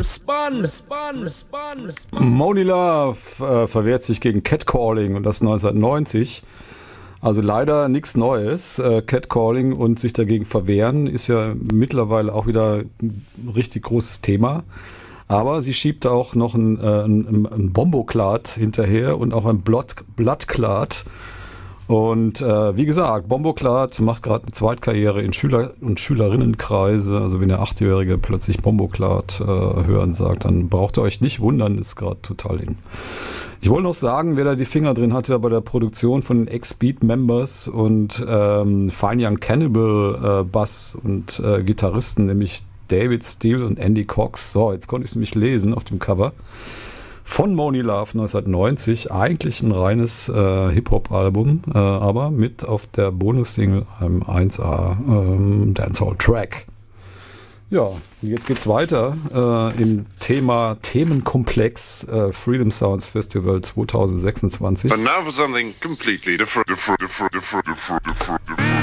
Monie Love verwehrt sich gegen Catcalling und das 1990. Also leider nichts Neues. Catcalling und sich dagegen verwehren ist ja mittlerweile auch wieder ein richtig großes Thema. Aber sie schiebt auch noch ein Bomboclat hinterher und auch ein Bloodclat. Und wie gesagt, Bomboclat macht gerade eine Zweitkarriere in Schüler- und Schülerinnenkreise. Also wenn der 8-Jährige plötzlich Bomboclat hören sagt, dann braucht ihr euch nicht wundern, ist gerade total in. Ich wollte noch sagen, wer da die Finger drin hatte bei der Produktion von den X-Beat-Members und Fine Young Cannibal Bass und Gitarristen, nämlich David Steele und Andy Cox. So, jetzt konnte ich es nämlich lesen auf dem Cover. Von Monie Love 1990, eigentlich ein reines Hip-Hop-Album, aber mit auf der Bonus-Single einem 1A Dancehall-Track. Ja, und jetzt geht's weiter im Themenkomplex Freedom Sounds Festival 2026. And now for something completely different.